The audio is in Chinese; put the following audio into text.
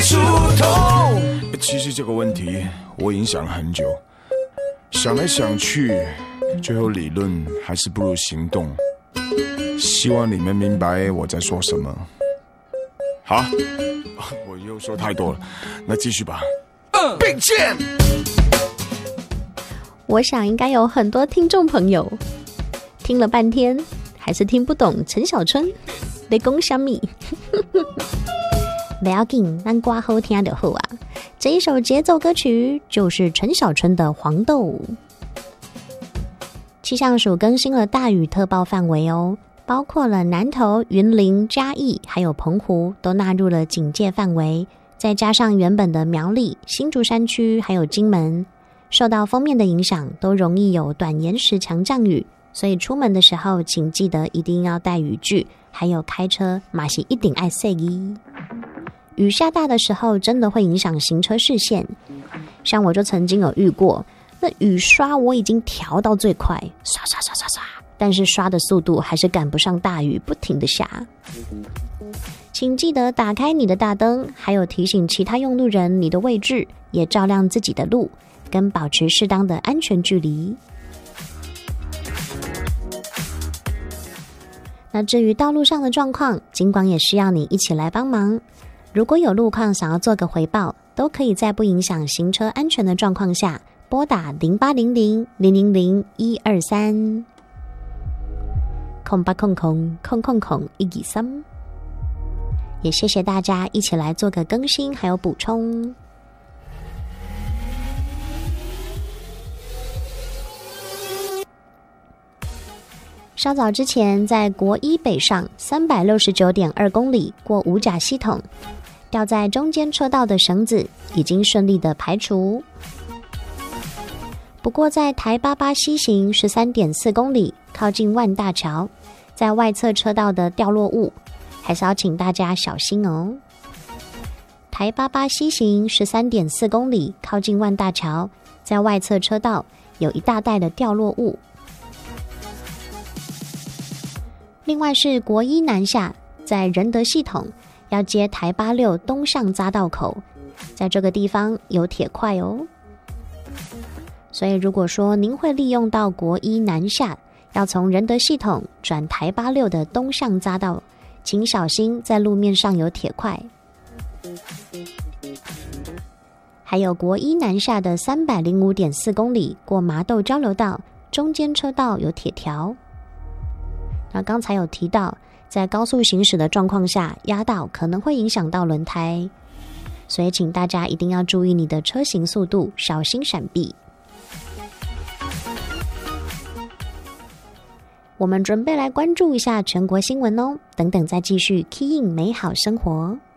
出头。其实这个问题我已经想了很久，想来想去，最后理论还是不如行动。希望你们明白我在说什么。好，我又说太多了，那继续吧。并肩。 我想应该有很多听众朋友听了半天还是听不懂陈小春在讲什么。不要紧，咱歌好听就好啊。这一首节奏歌曲就是陈小春的《黄豆》。气象署更新了大雨特报范围哦，包括了南投、云林、嘉义还有澎湖都纳入了警戒范围，再加上原本的苗栗、新竹山区还有金门，受到锋面的影响，都容易有短延时强降雨，所以出门的时候请记得一定要带雨具，还有开车嘛是一定要洗衣。雨下大的时候真的会影响行车视线，像我就曾经有遇过，那雨刷我已经调到最快，刷刷刷刷刷，但是刷的速度还是赶不上大雨不停的下。请记得打开你的大灯，还有提醒其他用路人你的位置，也照亮自己的路，跟保持适当的安全距离。那至于道路上的状况，警管也需要你一起来帮忙。如果有路况想要做个回报，都可以在不影响行车安全的状况下拨打0800-000-123 0800-000-123。也谢谢大家一起来做个更新还有补充。稍早之前，在国一北上 369.2 公里过五甲系统，掉在中间车道的绳子已经顺利的排除。不过在台88西行 13.4 公里靠近万大桥，在外侧车道的掉落物还是要请大家小心哦。台88西行 13.4 公里靠近万大桥，在外侧车道有一大袋的掉落物。另外是国一南下，在仁德系统要接台86东向匝道口，在这个地方有铁块哦。所以如果说您会利用到国一南下，要从仁德系统转台86的东向匝道，请小心在路面上有铁块。还有国一南下的 305.4 公里过麻豆交流道，中间车道有铁条。那刚才有提到，在高速行驶的状况下，压到可能会影响到轮胎，所以请大家一定要注意你的车行速度，小心闪避。我们准备来关注一下全国新闻哦，等等再继续 Key in 美好生活。